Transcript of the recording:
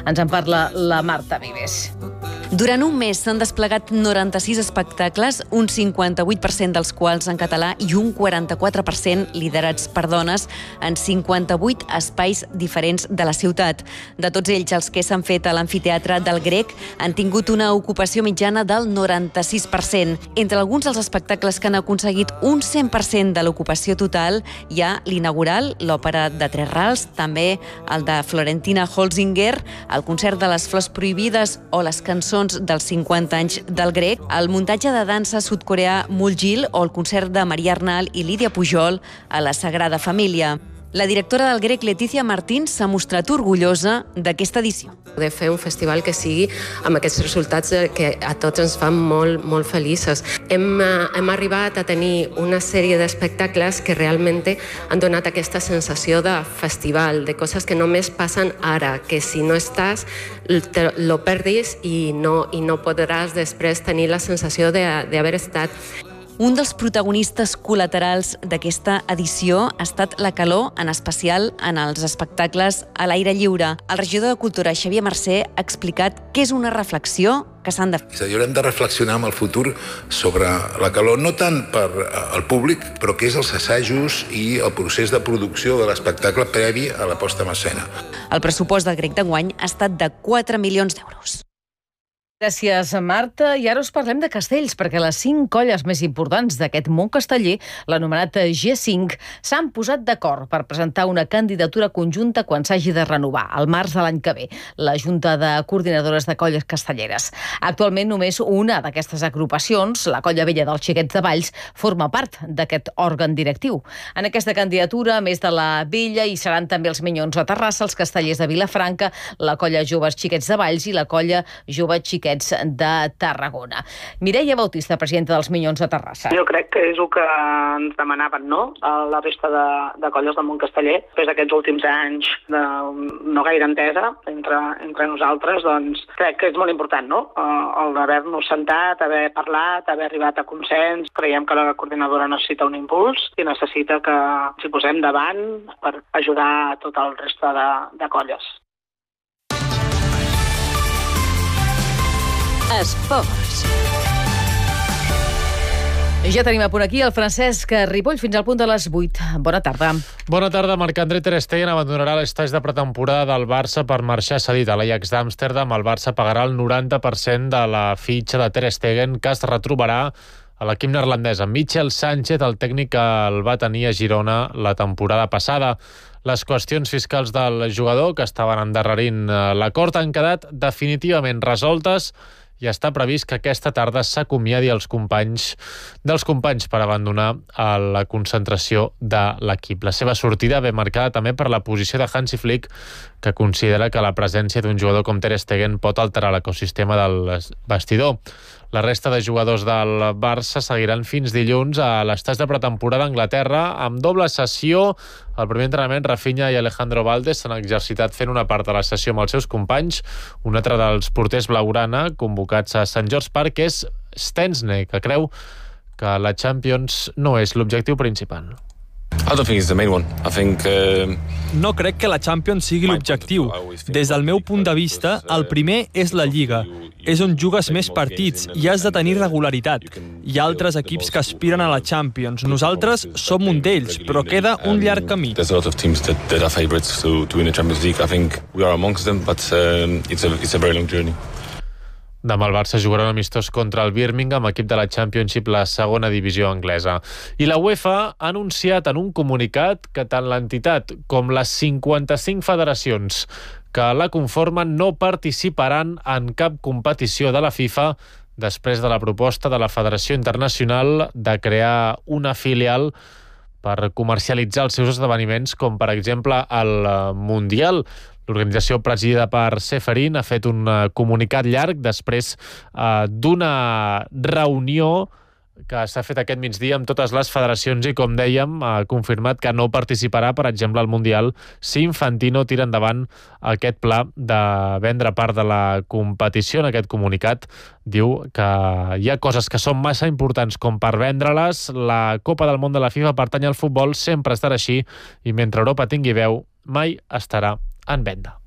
Ens en parla la Marta Vives. Durant un mes s'han desplegat 96 espectacles, un 58% dels quals en català i un 44% liderats per dones en 58 espais diferents de la ciutat. De tots ells, els que s'han fet a l'amfiteatre del Grec han tingut una ocupació mitjana del 96%. Entre alguns dels espectacles que han aconseguit un 100% de l'ocupació total hi ha l'inaugural, l'òpera de Tres Rals, també el de Florentina Holzinger, el concert de les Flors Prohibides o les cançons dels 50 anys del Grec, el muntatge de dansa sud-coreà Muljil o el concert de Maria Arnal i Lídia Pujol a la Sagrada Família. La directora del Grec, Letícia Martín, s'ha mostrat orgullosa d'aquesta edició. De fer un festival que sigui amb aquests resultats que a tots ens fan molt, molt feliços. Hem arribat a tenir una sèrie d'espectacles que realment han donat aquesta sensació de festival, de coses que només passen ara, que si no estàs lo perdis i no podràs després tenir la sensació d'haver estat. Un dels protagonistes col·laterals d'aquesta edició ha estat la calor, en especial en els espectacles a l'aire lliure. El regidor de Cultura, Xavier Mercè, ha explicat que és una reflexió que s'han de fer. És a dir, haurem de reflexionar en el futur sobre la calor, no tant per al públic, però que és els assajos i el procés de producció de l'espectacle previ a la posta en escena. El pressupost del Grec d'enguany ha estat de 4 milions d'euros. Gràcies, Marta. I ara us parlem de castells, perquè les 5 colles més importants d'aquest món casteller, l'anomenat G5, s'han posat d'acord per presentar una candidatura conjunta quan s'hagi de renovar, al març de l'any que ve, la Junta de Coordinadores de Colles Castelleres. Actualment només una d'aquestes agrupacions, la Colla Vella dels Xiquets de Valls, forma part d'aquest òrgan directiu. En aquesta candidatura, a més de la Vella, hi seran també els Minyons de Terrassa, els Castellers de Vilafranca, la Colla Joves Xiquets de Valls i la Colla Jove Xiquets de Tarragona. Mireia Bautista, presidenta dels Minyons de Terrassa. Jo crec que és el que ens demanaven, no?, a la resta de colles del món casteller. Després d'aquests últims anys de no gaire entesa entre nosaltres, doncs crec que és molt important, no?, el d'haver-nos sentat, haver parlat, haver arribat a consens. Creiem que la coordinadora necessita un impuls i necessita que ens hi posem davant per ajudar a tot el reste de colles. Esports. Ja tenim a punt aquí el Francesc Ripoll fins al punt de les 8. Bona tarda. Bona tarda. Marc-André ter Stegen abandonarà l'estatge de pretemporada del Barça per marxar cedit a l'Ajax d'Amsterdam. El Barça pagarà el 90% de la fitxa de ter Stegen, que es retrobarà a l'equip neerlandès. Michel Sánchez, el tècnic que el va tenir a Girona la temporada passada. Les qüestions fiscals del jugador, que estaven endarrerint l'acord, han quedat definitivament resoltes i està previst que aquesta tarda s'acomiadi dels companys per abandonar la concentració de l'equip. La seva sortida ve marcada també per la posició de Hansi Flick, que considera que la presència d'un jugador com ter Stegen pot alterar l'ecosistema del vestidor. La resta de jugadors del Barça seguiran fins dilluns a l'estatge de pretemporada a Anglaterra amb doble sessió. Al primer entrenament, Rafinha i Alejandro Valdes s'han exercitat fent una part de la sessió amb els seus companys. Un altre dels porters blaugrana convocats a Sant George Park és Stensne, que creu que la Champions no és l'objectiu principal. No crec que la Champions sigui l'objectiu. Des del meu punt de vista, el primer és la Lliga. És on jugues més partits i has de tenir regularitat. Hi ha altres equips que aspiren a la Champions. Nosaltres som un d'ells, però queda un llarg camí. Demà el Barça jugarà un amistós contra el Birmingham, equip de la Championship, la segona divisió anglesa. I la UEFA ha anunciat en un comunicat que tant l'entitat com les 55 federacions que la conformen no participaran en cap competició de la FIFA després de la proposta de la Federació Internacional de crear una filial per comercialitzar els seus esdeveniments, com per exemple el Mundial. L'organització presidida per Ceferin ha fet un comunicat llarg després d'una reunió que s'ha fet aquest migdia amb totes les federacions i, com dèiem, ha confirmat que no participarà, per exemple, al Mundial si Infantino tira endavant aquest pla de vendre part de la competició. En aquest comunicat diu que hi ha coses que són massa importants com per vendre-les. La Copa del Món de la FIFA pertany al futbol, sempre estarà així, i mentre Europa tingui veu, mai estarà en venda.